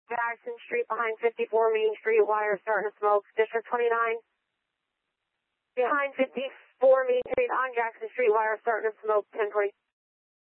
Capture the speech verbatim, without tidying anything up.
Jackson Street behind fifty-four Main Street, wire starting to smoke. District twenty-nine. Behind fifty-four Main Street on Jackson Street, wire starting to smoke, ten twenty.